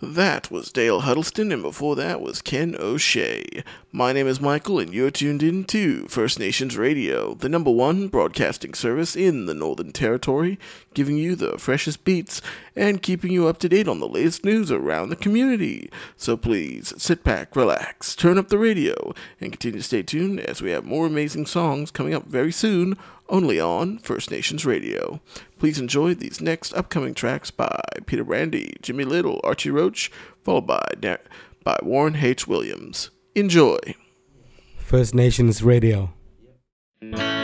That was Dale Huddleston, and before that was Ken O'Shea. My name is Michael, and you're tuned in to First Nations Radio, the #1 broadcasting service in the Northern Territory, giving you the freshest beats and keeping you up to date on the latest news around the community. So please, sit back, relax, turn up the radio, and continue to stay tuned as we have more amazing songs coming up very soon, only on First Nations Radio. Please enjoy these next upcoming tracks by Peter Brandy, Jimmy Little, Archie Roach, followed by Warren H. Williams. Enjoy. First Nations Radio.